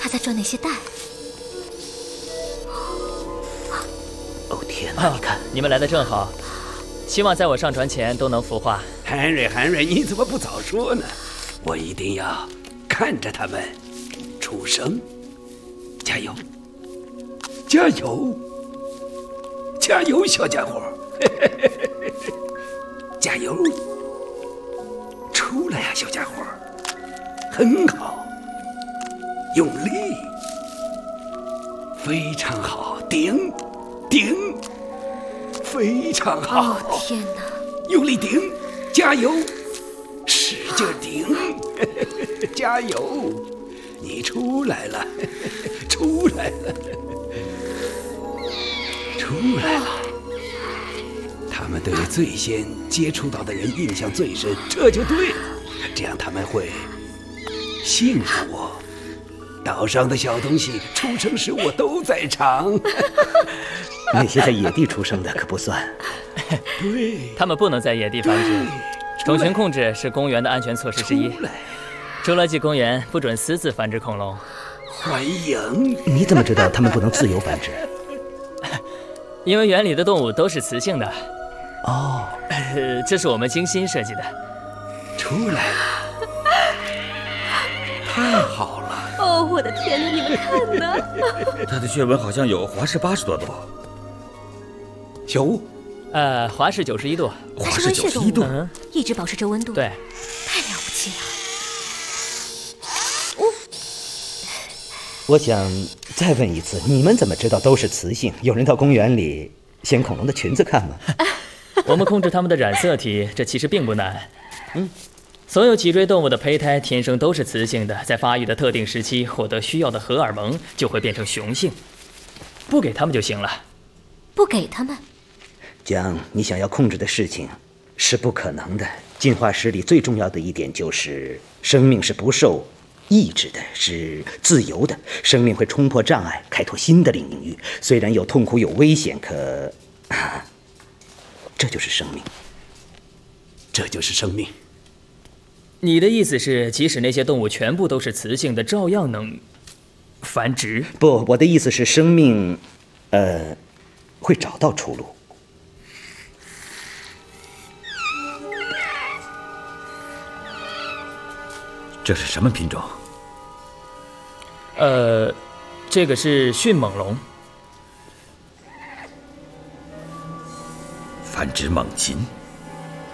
在转那些蛋。 哦天哪！你看， 你们来的正好，希望在我上船前都能孵化。 韩瑞，你怎么不早说呢？我一定要看着他们出生。加油！加油！加油，小家伙！加油！出来呀，小家伙！很好，用力，非常好，顶，非常好！ 哦天哪！ 用力顶，加油，使劲顶，加油！你出来了，出来了，出来了！他们对最先接触到的人印象最深，这就对了。这样他们会信任我。岛上的小东西出生时我都在场。 那些在野地出生的可不算。 对， 他们不能在野地繁殖。种群控制是公园的安全措施之一。侏罗纪公园不准私自繁殖恐龙。 欢迎。 你怎么知道他们不能自由繁殖？ 因为园里的动物都是雌性的。 哦， 这是我们精心设计的。 出来了，太好了！ 哦，我的天哪，你们看呢？ 它的血温好像有华氏80多度。 小屋， 华氏91度。 它是温血动物，一直保持着温度。 对， 太了不起了。 我想再问一次，你们怎么知道都是雌性？有人到公园里掀恐龙的裙子看吗？ 我们控制它们的染色体，这其实并不难。所有脊椎动物的胚胎天生都是雌性的，在发育的特定时期获得需要的荷尔蒙，就会变成雄性。不给它们就行了。 不给他们？ 江，你想要控制的事情是不可能的。进化史里最重要的一点就是，生命是不受意志的，是自由的。生命会冲破障碍，开拓新的领域。虽然有痛苦，有危险，可这就是生命。 这就是生命。 你的意思是，即使那些动物全部都是雌性的，照样能繁殖？ 不，我的意思是，生命，会找到出路。 这是什么品种？ 这个是迅猛龙。 繁殖猛禽。